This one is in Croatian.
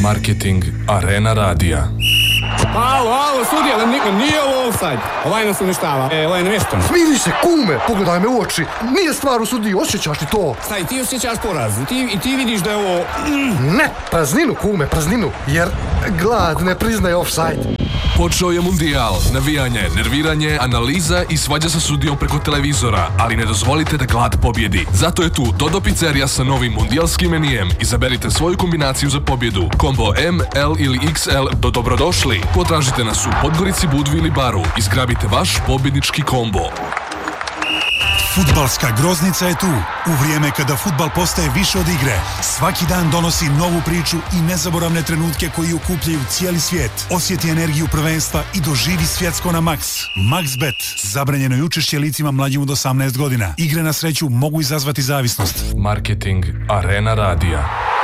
Marketing Arena Radija. Alo, sudija, nije ovo offside. Ovaj nas uništava, ovaj je nevještan. Smiri se, kume, pogledaj me u oči. Nije stvar u sudiji, osjećaš li to? Staj, ti osjećaš poraz. I ti vidiš da je ovo... Ne, prazninu, kume, prazninu. Jer glad ne priznaje offside. Počeo je Mundijal, navijanje, nerviranje, analiza i svađa sa sudijom preko televizora, ali ne dozvolite da glad pobjedi. Zato je tu Dodo Pizzerija sa novim mundijalskim menijem. Izaberite svoju kombinaciju za pobjedu. Kombo M, L ili XL do dobrodošli. Potražite nas u Podgorici, Budvi ili Baru i zgrabite vaš pobjednički kombo. Fudbalska groznica je tu. U vrijeme kada fudbal postaje više od igre. Svaki dan donosi novu priču i nezaboravne trenutke koji okupljaju cijeli svijet. Osjeti energiju prvenstva i doživi svjetsko na Max. MaxBet. Zabranjeno je učešće licima mlađim od 18 godina. Igre na sreću mogu izazvati zavisnost. Marketing Arena Radija.